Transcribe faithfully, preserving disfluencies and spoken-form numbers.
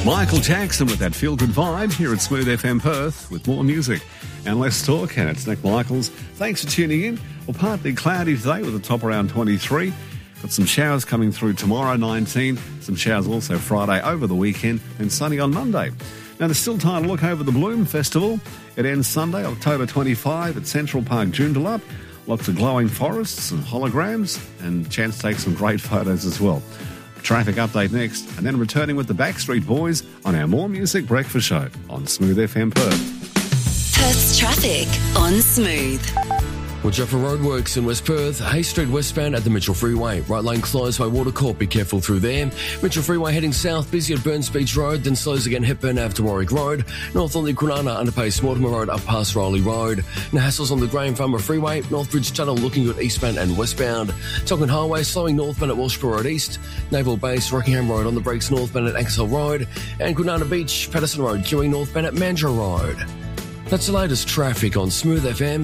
Michael Jackson with that feel-good vibe here at Smooth F M Perth with more music and less talk. And it's Nick Michaels. Thanks for tuning in. Well, partly cloudy today with a top around twenty-three. Got some showers coming through tomorrow, nineteen. Some showers also Friday over the weekend and sunny on Monday. Now, there's still time to look over the Bloom Festival. It ends Sunday, October twenty-fifth at Central Park, Joondalup. Lots of glowing forests and holograms and chance to take some great photos as well. Traffic update next, and then returning with the Backstreet Boys on our More Music Breakfast Show on Smooth F M Perth. Perth's traffic on Smooth. Watch out for roadworks in West Perth. Hay Street westbound at the Mitchell Freeway. Right lane closed by Watercourt. Be careful through there. Mitchell Freeway heading south, busy at Burns Beach Road, then slows again Hepburn Ave to Warwick Road. North on the Kwinana underpass Mortimer Road up past Rowley Road. Now hassles on the Graham Farmer Freeway. Northbridge Tunnel looking good eastbound and westbound. Tonkin Highway slowing northbound at Walshborough Road East. Naval Base Rockingham Road on the brakes northbound at Ankersall Road. And Kwinana Beach Patterson Road queuing northbound at Mandurah Road. That's the latest traffic on Smooth F M.